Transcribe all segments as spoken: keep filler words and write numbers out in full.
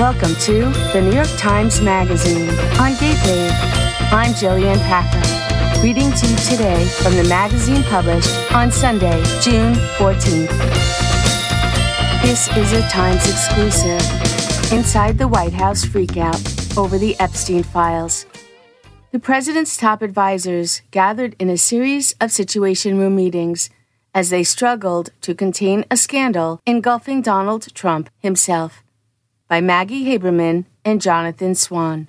Welcome to the New York Times Magazine on Gateway. I'm Jillian Packer, reading to you today from the magazine published on Sunday, June fourteenth. This is a Times exclusive. Inside the White House freakout over the Epstein files. The president's top advisors gathered in a series of Situation Room meetings as they struggled to contain a scandal engulfing Donald Trump himself. By Maggie Haberman and Jonathan Swan.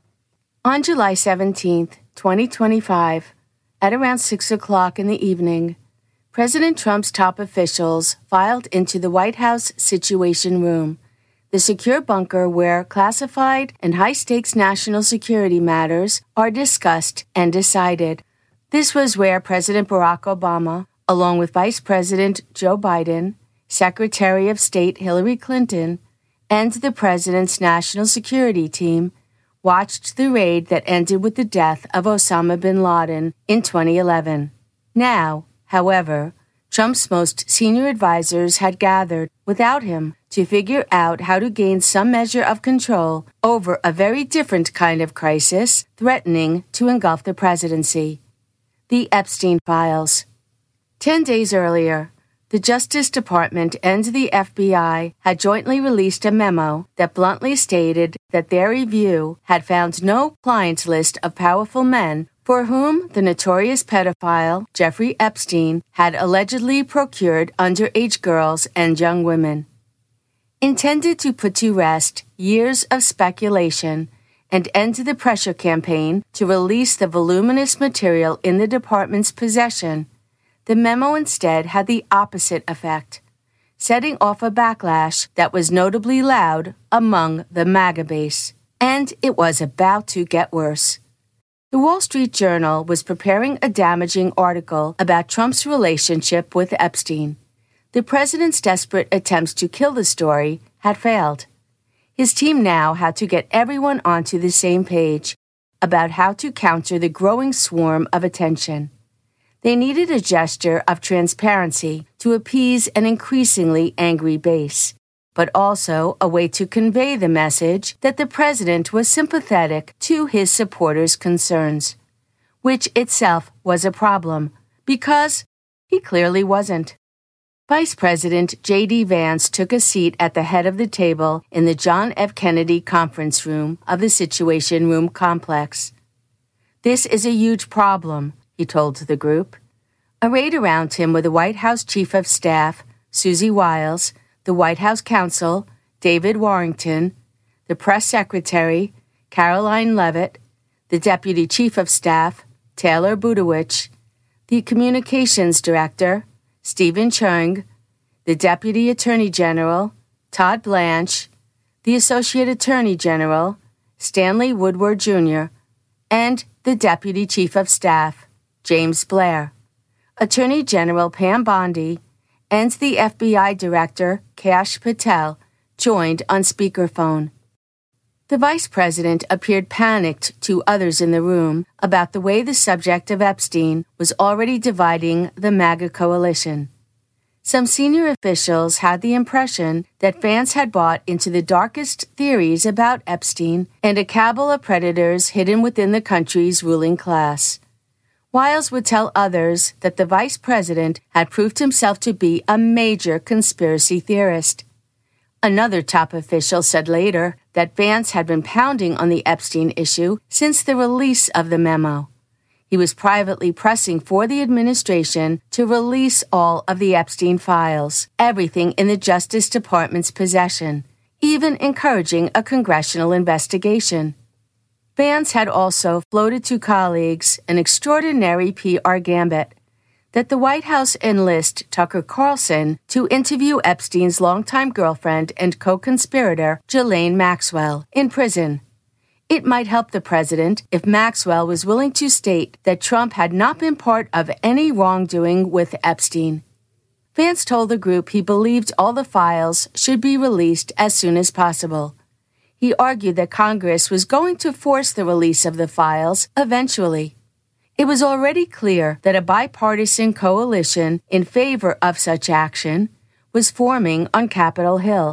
On July seventeenth, twenty twenty-five, at around six o'clock in the evening, President Trump's top officials filed into the White House Situation Room, the secure bunker where classified and high-stakes national security matters are discussed and decided. This was where President Barack Obama, along with Vice President Joe Biden, Secretary of State Hillary Clinton, and the president's national security team watched the raid that ended with the death of Osama bin Laden in twenty eleven. Now, however, Trump's most senior advisors had gathered without him to figure out how to gain some measure of control over a very different kind of crisis threatening to engulf the presidency: the Epstein files. Ten days earlier, the Justice Department and the F B I had jointly released a memo that bluntly stated that their review had found no client list of powerful men for whom the notorious pedophile Jeffrey Epstein had allegedly procured underage girls and young women. Intended to put to rest years of speculation and end the pressure campaign to release the voluminous material in the department's possession, the memo instead had the opposite effect, setting off a backlash that was notably loud among the MAGA base. And it was about to get worse. The Wall Street Journal was preparing a damaging article about Trump's relationship with Epstein. The president's desperate attempts to kill the story had failed. His team now had to get everyone onto the same page about how to counter the growing swarm of attention. They needed a gesture of transparency to appease an increasingly angry base, but also a way to convey the message that the president was sympathetic to his supporters' concerns, which itself was a problem, because he clearly wasn't. Vice President J D Vance took a seat at the head of the table in the John F. Kennedy conference room of the Situation Room complex. "This is a huge problem," he told the group. Arrayed around him were the White House Chief of Staff, Susie Wiles, the White House Counsel, David Warrington, the Press Secretary, Caroline Leavitt, the Deputy Chief of Staff, Taylor Budowich, the Communications Director, Stephen Chung, the Deputy Attorney General, Todd Blanche, the Associate Attorney General, Stanley Woodward Junior, and the Deputy Chief of Staff, James Blair, Attorney General Pam Bondi, and the F B I Director, Kash Patel, joined on speakerphone. The vice president appeared panicked to others in the room about the way the subject of Epstein was already dividing the MAGA coalition. Some senior officials had the impression that Vance had bought into the darkest theories about Epstein and a cabal of predators hidden within the country's ruling class. Wiles would tell others that the vice president had proved himself to be a major conspiracy theorist. Another top official said later that Vance had been pounding on the Epstein issue since the release of the memo. He was privately pressing for the administration to release all of the Epstein files, everything in the Justice Department's possession, even encouraging a congressional investigation. Vance had also floated to colleagues an extraordinary P R gambit that the White House enlist Tucker Carlson to interview Epstein's longtime girlfriend and co-conspirator, Ghislaine Maxwell, in prison. It might help the president if Maxwell was willing to state that Trump had not been part of any wrongdoing with Epstein. Vance told the group he believed all the files should be released as soon as possible. He argued that Congress was going to force the release of the files eventually. It was already clear that a bipartisan coalition in favor of such action was forming on Capitol Hill,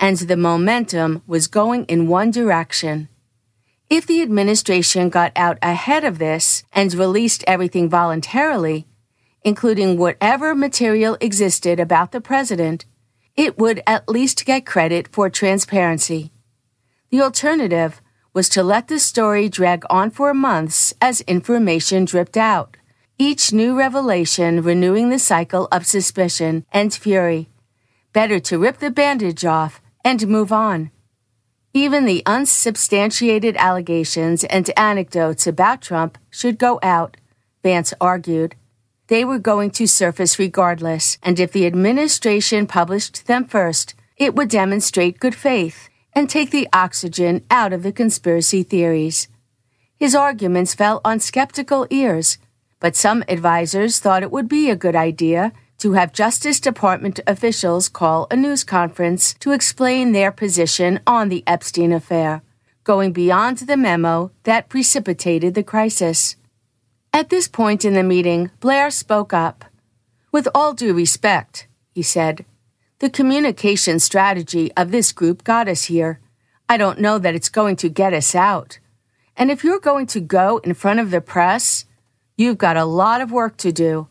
and the momentum was going in one direction. If the administration got out ahead of this and released everything voluntarily, including whatever material existed about the president, it would at least get credit for transparency. The alternative was to let the story drag on for months as information dripped out, each new revelation renewing the cycle of suspicion and fury. Better to rip the bandage off and move on. Even the unsubstantiated allegations and anecdotes about Trump should go out, Vance argued. They were going to surface regardless, and if the administration published them first, it would demonstrate good faith and take the oxygen out of the conspiracy theories. His arguments fell on skeptical ears, but some advisors thought it would be a good idea to have Justice Department officials call a news conference to explain their position on the Epstein affair, going beyond the memo that precipitated the crisis. At this point in the meeting, Blair spoke up. "With all due respect," he said, "the communication strategy of this group got us here. I don't know that it's going to get us out. And if you're going to go in front of the press, you've got a lot of work to do."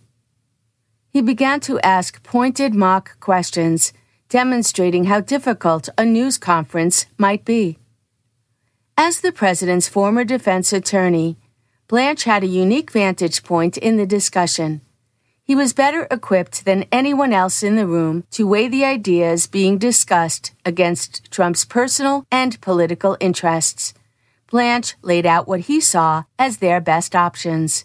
He began to ask pointed mock questions, demonstrating how difficult a news conference might be. As the president's former defense attorney, Blanche had a unique vantage point in the discussion. He was better equipped than anyone else in the room to weigh the ideas being discussed against Trump's personal and political interests. Blanche laid out what he saw as their best options.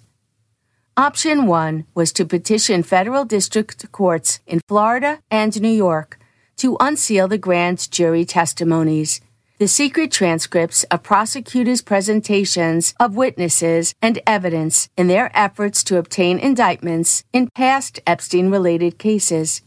Option one was to petition federal district courts in Florida and New York to unseal the grand jury testimonies, the secret transcripts of prosecutors' presentations of witnesses and evidence in their efforts to obtain indictments in past Epstein-related cases.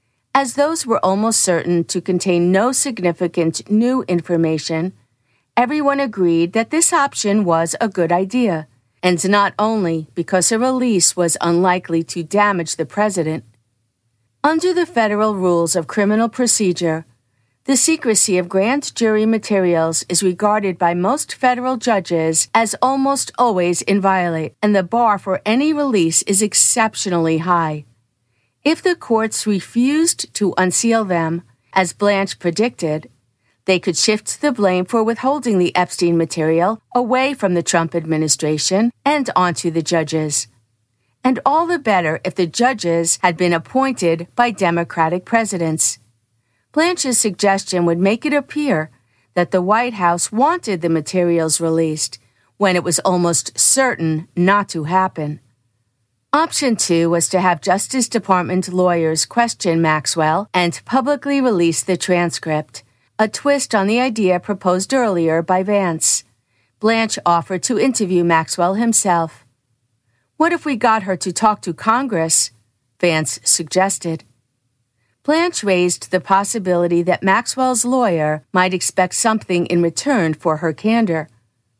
As those were almost certain to contain no significant new information, everyone agreed that this option was a good idea, and not only because a release was unlikely to damage the president. Under the federal rules of criminal procedure, the secrecy of grand jury materials is regarded by most federal judges as almost always inviolate, and the bar for any release is exceptionally high. If the courts refused to unseal them, as Blanche predicted, they could shift the blame for withholding the Epstein material away from the Trump administration and onto the judges. And all the better if the judges had been appointed by Democratic presidents. Blanche's suggestion would make it appear that the White House wanted the materials released when it was almost certain not to happen. Option two was to have Justice Department lawyers question Maxwell and publicly release the transcript, a twist on the idea proposed earlier by Vance. Blanche offered to interview Maxwell himself. "What if we got her to talk to Congress?" Vance suggested. Blanche raised the possibility that Maxwell's lawyer might expect something in return for her candor.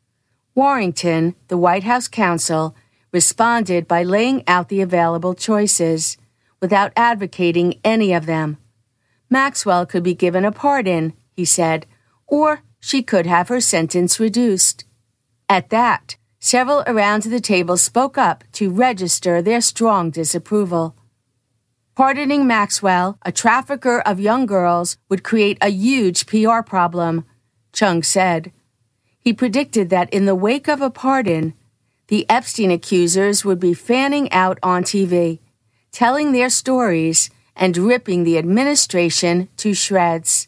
Warrington, the White House counsel, responded by laying out the available choices, without advocating any of them. Maxwell could be given a pardon, he said, or she could have her sentence reduced. At that, several around the table spoke up to register their strong disapproval. Pardoning Maxwell, a trafficker of young girls, would create a huge P R problem, Chung said. He predicted that in the wake of a pardon, the Epstein accusers would be fanning out on T V, telling their stories and ripping the administration to shreds.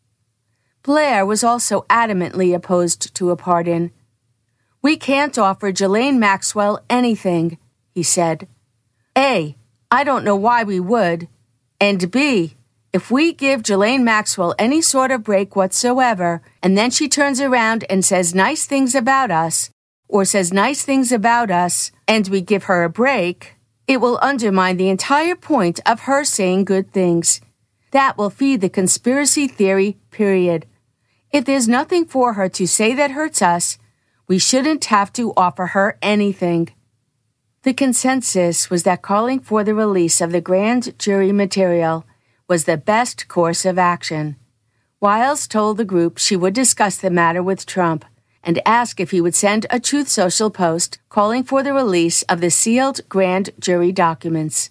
Blair was also adamantly opposed to a pardon. "We can't offer Ghislaine Maxwell anything," he said. A, I don't know why we would, and B, if we give Ghislaine Maxwell any sort of break whatsoever, and then she turns around and says nice things about us, or says nice things about us, and we give her a break, it will undermine the entire point of her saying good things. That will feed the conspiracy theory, period. If there's nothing for her to say that hurts us, we shouldn't have to offer her anything. The consensus was that calling for the release of the grand jury material was the best course of action. Wiles told the group she would discuss the matter with Trump and ask if he would send a Truth Social post calling for the release of the sealed grand jury documents.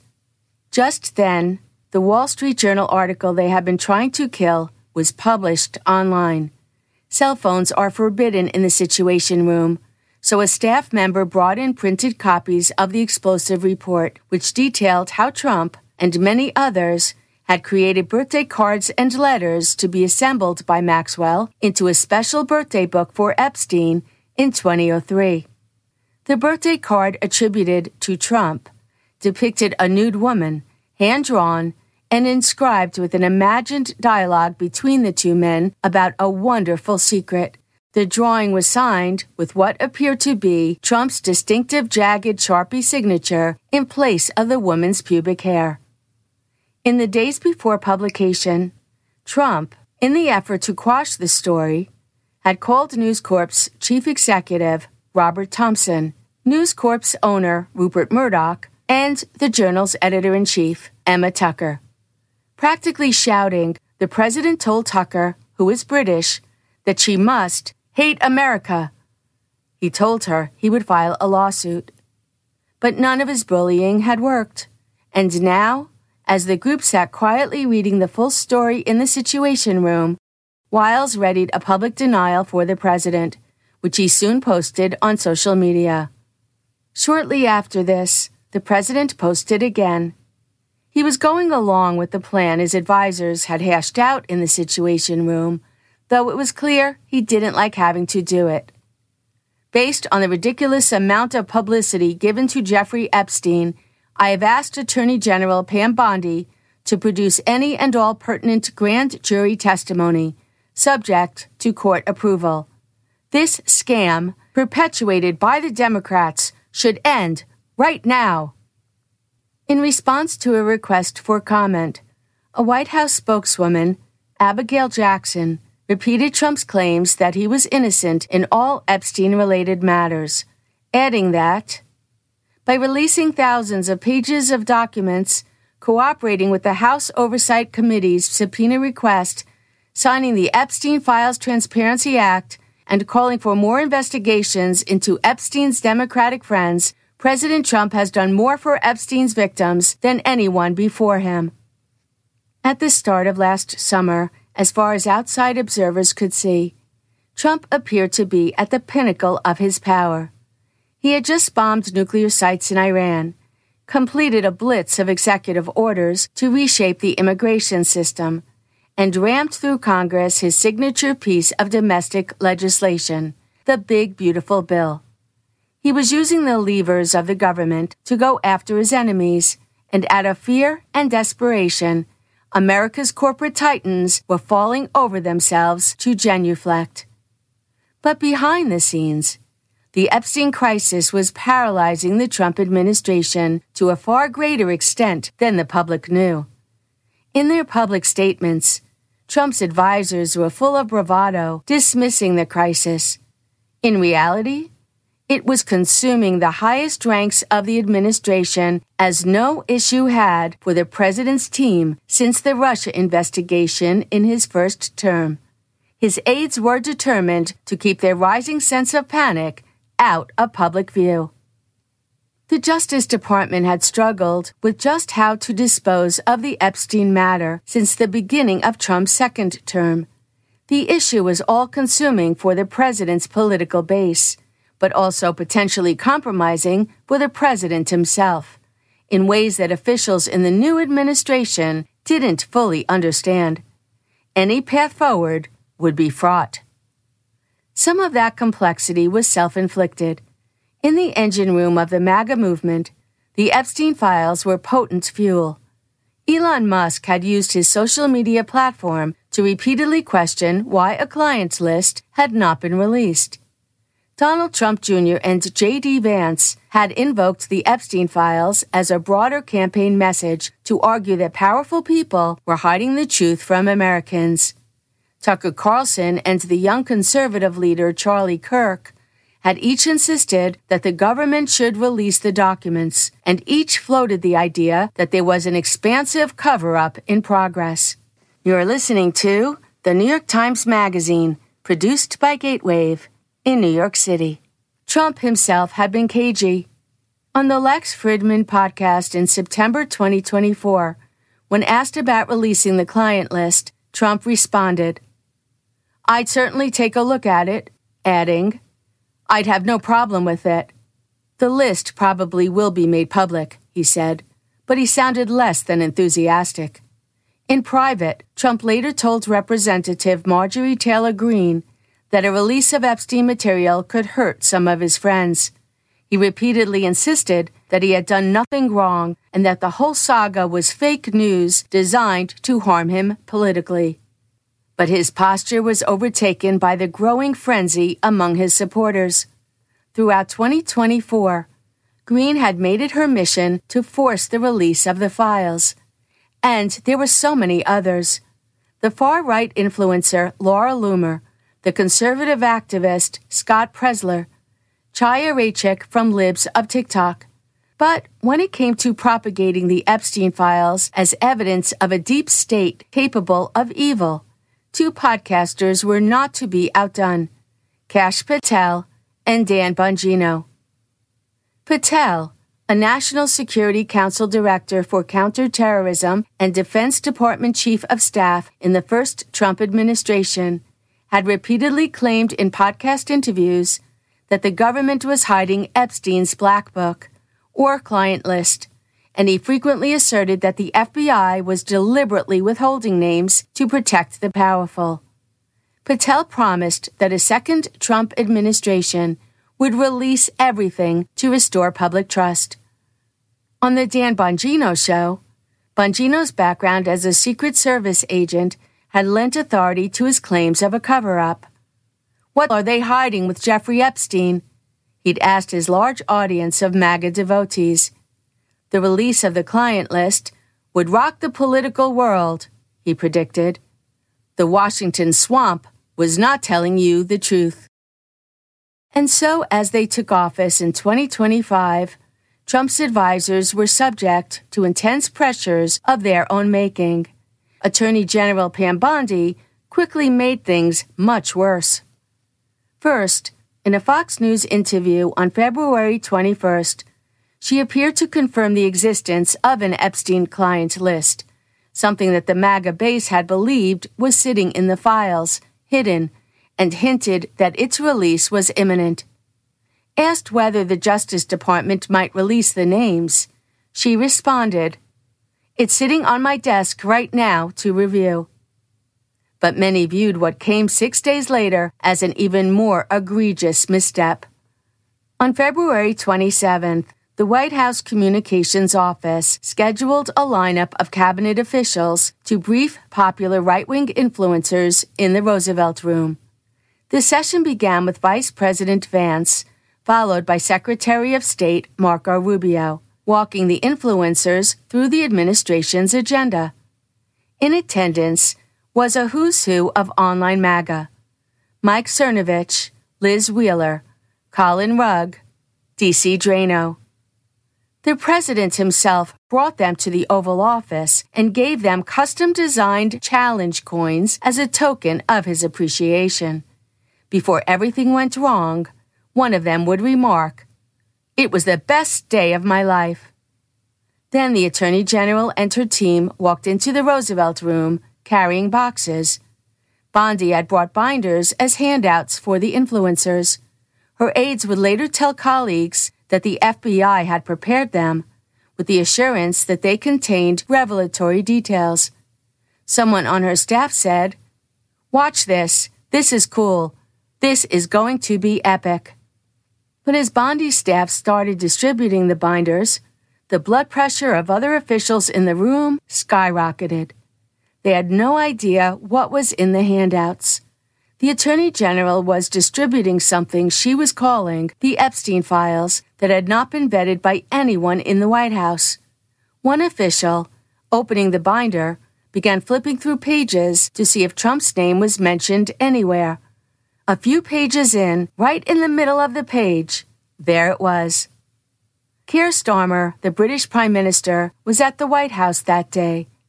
Just then, the Wall Street Journal article they had been trying to kill was published online. Cell phones are forbidden in the Situation Room, so a staff member brought in printed copies of the explosive report, which detailed how Trump and many others had created birthday cards and letters to be assembled by Maxwell into a special birthday book for Epstein in twenty oh three. The birthday card attributed to Trump depicted a nude woman, hand-drawn, and inscribed with an imagined dialogue between the two men about a wonderful secret. The drawing was signed with what appeared to be Trump's distinctive jagged Sharpie signature in place of the woman's pubic hair. In the days before publication, Trump, in the effort to quash the story, had called News Corp's chief executive, Robert Thompson, News Corp's owner, Rupert Murdoch, and the journal's editor-in-chief, Emma Tucker. Practically shouting, the president told Tucker, who is British, that she must hate America. He told her he would file a lawsuit. But none of his bullying had worked, and now, as the group sat quietly reading the full story in the Situation Room, Wiles readied a public denial for the president, which he soon posted on social media. Shortly after this, the president posted again. He was going along with the plan his advisors had hashed out in the Situation Room, though it was clear he didn't like having to do it. Based on the ridiculous amount of publicity given to Jeffrey Epstein, I have asked Attorney General Pam Bondi to produce any and all pertinent grand jury testimony, subject to court approval. This scam, perpetuated by the Democrats, should end right now. In response to a request for comment, a White House spokeswoman, Abigail Jackson, repeated Trump's claims that he was innocent in all Epstein-related matters, adding that, by releasing thousands of pages of documents, cooperating with the House Oversight Committee's subpoena request, signing the Epstein Files Transparency Act, and calling for more investigations into Epstein's Democratic friends, President Trump has done more for Epstein's victims than anyone before him. At the start of last summer, as far as outside observers could see, Trump appeared to be at the pinnacle of his power. He had just bombed nuclear sites in Iran, completed a blitz of executive orders to reshape the immigration system, and rammed through Congress his signature piece of domestic legislation, the Big Beautiful Bill. He was using the levers of the government to go after his enemies, and out of fear and desperation, America's corporate titans were falling over themselves to genuflect. But behind the scenes, the Epstein crisis was paralyzing the Trump administration to a far greater extent than the public knew. In their public statements, Trump's advisors were full of bravado, dismissing the crisis. In reality, it was consuming the highest ranks of the administration as no issue had for the president's team since the Russia investigation in his first term. His aides were determined to keep their rising sense of panic out of public view. The Justice Department had struggled with just how to dispose of the Epstein matter since the beginning of Trump's second term. The issue was all-consuming for the president's political base, but also potentially compromising for the president himself, in ways that officials in the new administration didn't fully understand. Any path forward would be fraught. Some of that complexity was self-inflicted. In the engine room of the MAGA movement, the Epstein files were potent fuel. Elon Musk had used his social media platform to repeatedly question why a client's list had not been released. Donald Trump Junior and J D Vance had invoked the Epstein files as a broader campaign message to argue that powerful people were hiding the truth from Americans. Tucker Carlson and the young conservative leader Charlie Kirk had each insisted that the government should release the documents, and each floated the idea that there was an expansive cover-up in progress. You're listening to The New York Times Magazine, produced by Gatewave, in New York City. Trump himself had been cagey. On the Lex Fridman podcast in September twenty twenty-four, when asked about releasing the client list, Trump responded, "I'd certainly take a look at it," adding, "I'd have no problem with it. The list probably will be made public," he said, but he sounded less than enthusiastic. In private, Trump later told Representative Marjorie Taylor Greene that a release of Epstein material could hurt some of his friends. He repeatedly insisted that he had done nothing wrong and that the whole saga was fake news designed to harm him politically. But his posture was overtaken by the growing frenzy among his supporters. Throughout twenty twenty-four, Greene had made it her mission to force the release of the files. And there were so many others. The far-right influencer Laura Loomer, the conservative activist Scott Presler, Chaya Raichik from Libs of TikTok. But when it came to propagating the Epstein files as evidence of a deep state capable of evil, two podcasters were not to be outdone, Kash Patel and Dan Bongino. Patel, a National Security Council Director for Counterterrorism and Defense Department Chief of Staff in the first Trump administration, had repeatedly claimed in podcast interviews that the government was hiding Epstein's black book, or client list, and he frequently asserted that the F B I was deliberately withholding names to protect the powerful. Patel promised that a second Trump administration would release everything to restore public trust. On the Dan Bongino show, Bongino's background as a Secret Service agent had lent authority to his claims of a cover-up. "What are they hiding with Jeffrey Epstein?" he'd asked his large audience of MAGA devotees. The release of the client list would rock the political world, he predicted. The Washington swamp was not telling you the truth. And so, as they took office in twenty twenty-five, Trump's advisors were subject to intense pressures of their own making. Attorney General Pam Bondi quickly made things much worse. First, in a Fox News interview on February twenty-first, she appeared to confirm the existence of an Epstein client list, something that the MAGA base had believed was sitting in the files, hidden, and hinted that its release was imminent. Asked whether the Justice Department might release the names, she responded, "It's sitting on my desk right now to review." But many viewed what came six days later as an even more egregious misstep. On February twenty-seventh, the White House Communications Office scheduled a lineup of cabinet officials to brief popular right-wing influencers in the Roosevelt Room. The session began with Vice President Vance, followed by Secretary of State Marco Rubio, walking the influencers through the administration's agenda. In attendance was a who's who of online MAGA: Mike Cernovich, Liz Wheeler, Colin Rugg, D C Drano. The president himself brought them to the Oval Office and gave them custom-designed challenge coins as a token of his appreciation. Before everything went wrong, one of them would remark, "It was the best day of my life." Then the Attorney General and her team walked into the Roosevelt Room carrying boxes. Bondi had brought binders as handouts for the influencers. Her aides would later tell colleagues that the F B I had prepared them, with the assurance that they contained revelatory details. Someone on her staff said, "Watch this. This is cool. This is going to be epic." But as Bondi's staff started distributing the binders, the blood pressure of other officials in the room skyrocketed. They had no idea what was in the handouts. The Attorney General was distributing something she was calling the Epstein files that had not been vetted by anyone in the White House. One official, opening the binder, began flipping through pages to see if Trump's name was mentioned anywhere. A few pages in, right in the middle of the page, there it was. Keir Starmer, the British Prime Minister, was at the White House that day.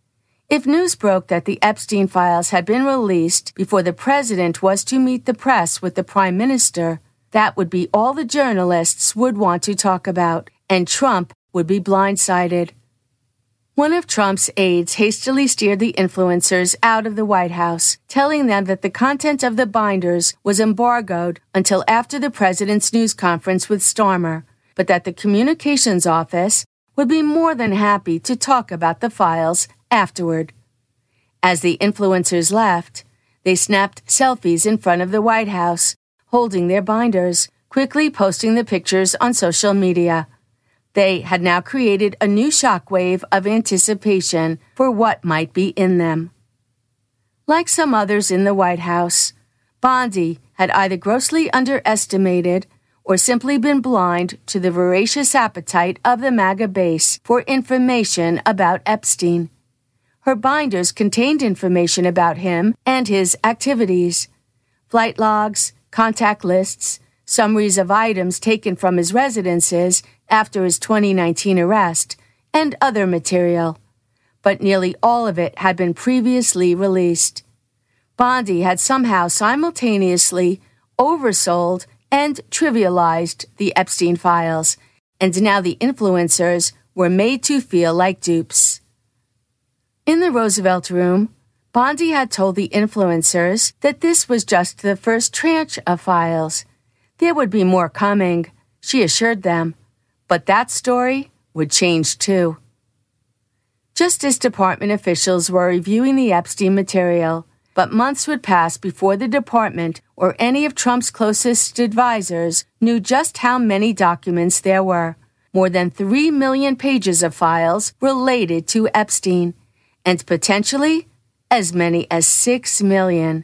If news broke that the Epstein files had been released before the president was to meet the press with the prime minister, that would be all the journalists would want to talk about, and Trump would be blindsided. One of Trump's aides hastily steered the influencers out of the White House, telling them that the content of the binders was embargoed until after the president's news conference with Starmer, but that the communications office would be more than happy to talk about the files afterward. As the influencers left, they snapped selfies in front of the White House, holding their binders, quickly posting the pictures on social media. They had now created a new shockwave of anticipation for what might be in them. Like some others in the White House, Bondi had either grossly underestimated or simply been blind to the voracious appetite of the MAGA base for information about Epstein. Her binders contained information about him and his activities, flight logs, contact lists, summaries of items taken from his residences after his twenty nineteen arrest, and other material. But nearly all of it had been previously released. Bondi had somehow simultaneously oversold and trivialized the Epstein files, and now the influencers were made to feel like dupes. In the Roosevelt Room, Bondi had told the influencers that this was just the first tranche of files. There would be more coming, she assured them, but that story would change too. Justice Department officials were reviewing the Epstein material, but months would pass before the department or any of Trump's closest advisors knew just how many documents there were. More than three million pages of files related to Epstein, and potentially as many as six million.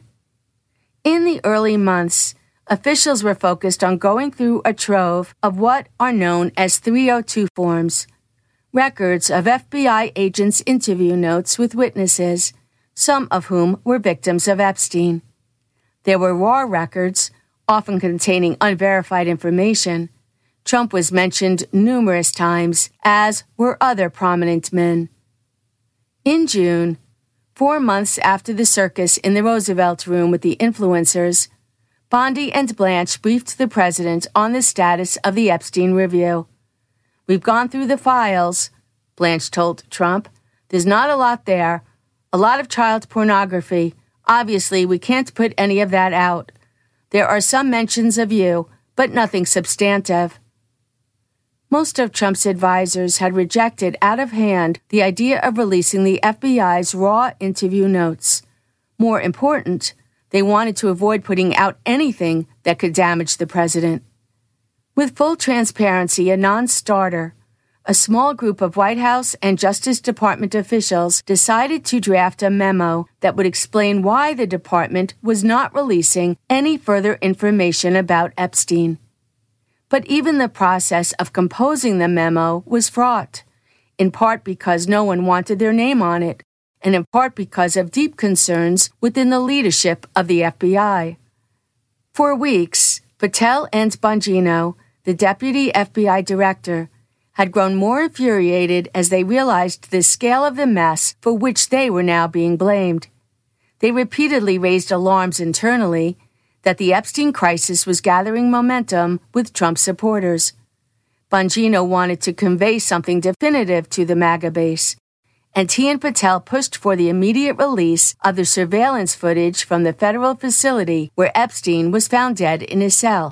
In the early months, officials were focused on going through a trove of what are known as three oh two forms, records of F B I agents' interview notes with witnesses, some of whom were victims of Epstein. There were raw records, often containing unverified information. Trump was mentioned numerous times, as were other prominent men. In June, four months after the circus in the Roosevelt Room with the influencers, Bondi and Blanche briefed the president on the status of the Epstein review. "We've gone through the files," Blanche told Trump. "There's not a lot there. A lot of child pornography. Obviously, we can't put any of that out. There are some mentions of you, but nothing substantive." Most of Trump's advisors had rejected out of hand the idea of releasing the F B I's raw interview notes. More important, they wanted to avoid putting out anything that could damage the president. With full transparency a non-starter, a small group of White House and Justice Department officials decided to draft a memo that would explain why the department was not releasing any further information about Epstein. But even the process of composing the memo was fraught, in part because no one wanted their name on it, and in part because of deep concerns within the leadership of the F B I. For weeks, Patel and Bongino, the deputy F B I director, had grown more infuriated as they realized the scale of the mess for which they were now being blamed. They repeatedly raised alarms internally that the Epstein crisis was gathering momentum with Trump supporters. Bongino wanted to convey something definitive to the MAGA base, and he and Patel pushed for the immediate release of the surveillance footage from the federal facility where Epstein was found dead in his cell.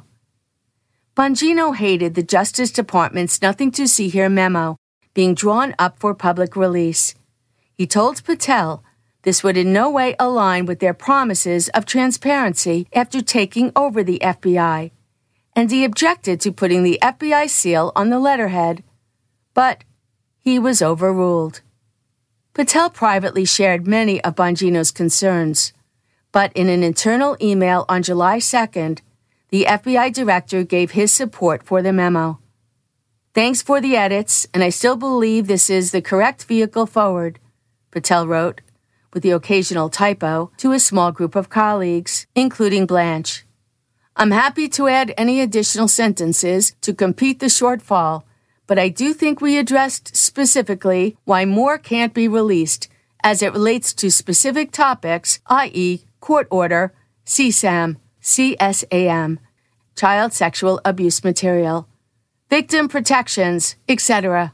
Bongino hated the Justice Department's Nothing to See Here memo being drawn up for public release. He told Patel this would in no way align with their promises of transparency after taking over the F B I, and he objected to putting the F B I seal on the letterhead. But he was overruled. Patel privately shared many of Bongino's concerns, but in an internal email on July second, the F B I director gave his support for the memo. "Thanks for the edits, and I still believe this is the correct vehicle forward," Patel wrote, with the occasional typo, to a small group of colleagues, including Blanche. "I'm happy to add any additional sentences to complete the shortfall, but I do think we addressed specifically why more can't be released, as it relates to specific topics, that is court order, C SAM, C S A M, child sexual abuse material, victim protections, et cetera.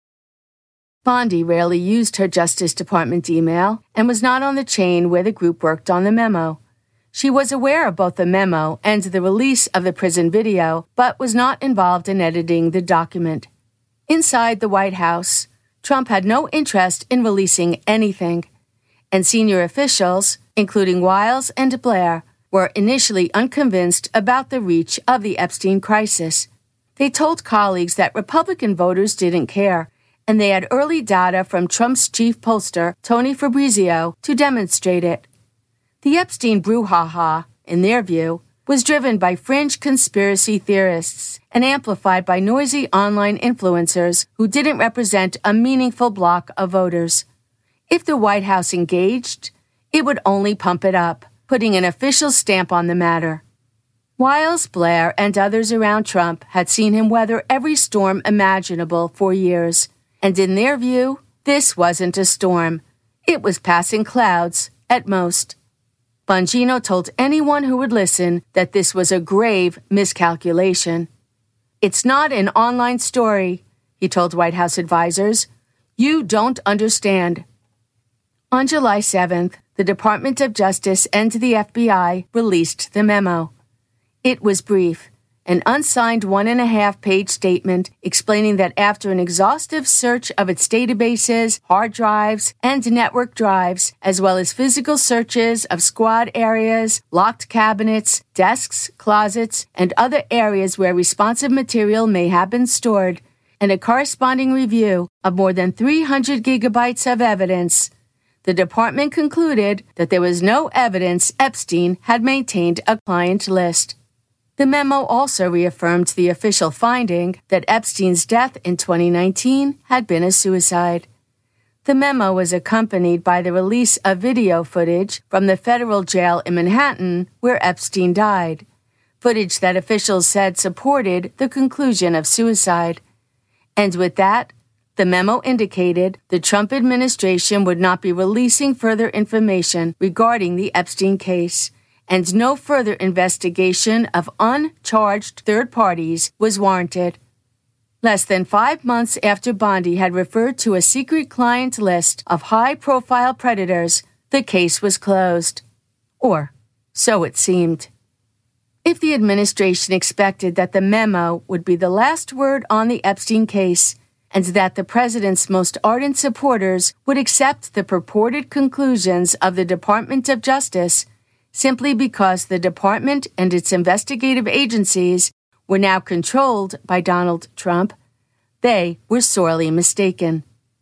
Bondi rarely used her Justice Department email and was not on the chain where the group worked on the memo. She was aware of both the memo and the release of the prison video, but was not involved in editing the document. Inside the White House, Trump had no interest in releasing anything, and senior officials, including Wiles and Blair, were initially unconvinced about the reach of the Epstein crisis. They told colleagues that Republican voters didn't care, and they had early data from Trump's chief pollster, Tony Fabrizio, to demonstrate it. The Epstein brouhaha, in their view, was driven by fringe conspiracy theorists and amplified by noisy online influencers who didn't represent a meaningful block of voters. If the White House engaged, it would only pump it up, putting an official stamp on the matter. Wiles, Blair, and others around Trump had seen him weather every storm imaginable for years, and in their view, this wasn't a storm. It was passing clouds, at most. Bongino told anyone who would listen that this was a grave miscalculation. "It's not an online story," he told White House advisors. "You don't understand." On July seventh, the Department of Justice and the F B I released the memo. It was brief, an unsigned one-and-a-half-page statement explaining that after an exhaustive search of its databases, hard drives, and network drives, as well as physical searches of squad areas, locked cabinets, desks, closets, and other areas where responsive material may have been stored, and a corresponding review of more than three hundred gigabytes of evidence, the department concluded that there was no evidence Epstein had maintained a client list. The memo also reaffirmed the official finding that Epstein's death in twenty nineteen had been a suicide. The memo was accompanied by the release of video footage from the federal jail in Manhattan where Epstein died, footage that officials said supported the conclusion of suicide. And with that, the memo indicated the Trump administration would not be releasing further information regarding the Epstein case, and no further investigation of uncharged third parties was warranted. Less than five months after Bondi had referred to a secret client list of high-profile predators, the case was closed. Or so it seemed. If the administration expected that the memo would be the last word on the Epstein case, and that the president's most ardent supporters would accept the purported conclusions of the Department of Justice, simply because the department and its investigative agencies were now controlled by Donald Trump, they were sorely mistaken.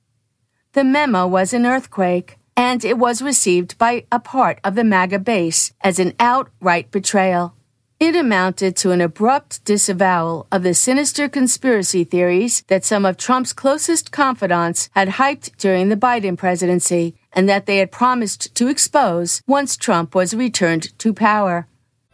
The memo was an earthquake, and it was received by a part of the MAGA base as an outright betrayal. It amounted to an abrupt disavowal of the sinister conspiracy theories that some of Trump's closest confidants had hyped during the Biden presidency and that they had promised to expose once Trump was returned to power.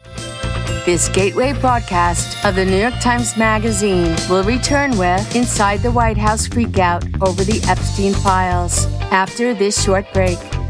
This gateway broadcast of the New York Times Magazine will return with Inside the White House Freakout over the Epstein files after this short break.